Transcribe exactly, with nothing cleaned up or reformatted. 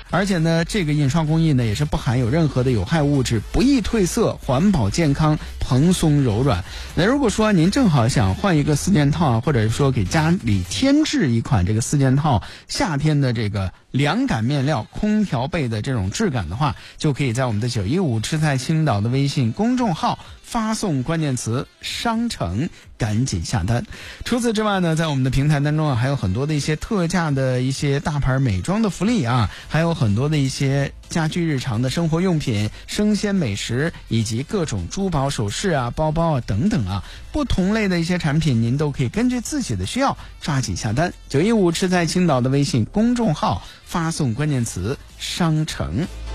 而且呢，这个印刷工艺呢也是不含有任何的有害物质，不易褪色，环保健康，蓬松柔软。那如果说您正好想换一个四件套啊，或者说给家里添置一款这个四件套夏天的这个凉感面料空调被的这种质感的话，就可以在我们的九一五吃菜青岛的微信公众号发送关键词商城，赶紧下单。除此之外呢，在我们的平台当中啊，还有很多的一些特价的一些大牌美妆的福利啊，还有很多的一些家居日常的生活用品、生鲜美食，以及各种珠宝首饰啊、包包啊等等啊，不同类的一些产品，您都可以根据自己的需要抓紧下单。九一五吃菜青岛的微信公众号发送关键词商城。